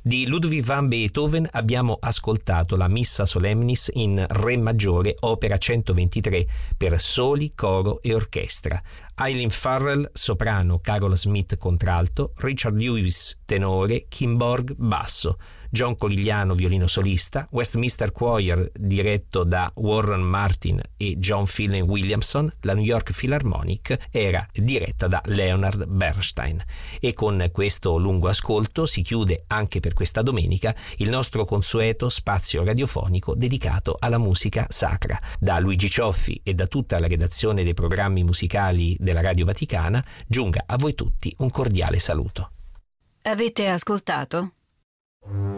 Di Ludwig van Beethoven abbiamo ascoltato la Missa Solemnis in Re maggiore, opera 123, per soli, coro e orchestra. Eileen Farrell soprano, Carol Smith contralto, Richard Lewis tenore, Kim Borg basso, John Corigliano violino solista, Westminster Choir diretto da Warren Martin e John Philin Williamson, la New York Philharmonic era diretta da Leonard Bernstein. E con questo lungo ascolto si chiude anche per questa domenica il nostro consueto spazio radiofonico dedicato alla musica sacra. Da Luigi Cioffi e da tutta la redazione dei programmi musicali della Radio Vaticana giunga a voi tutti un cordiale saluto. Avete ascoltato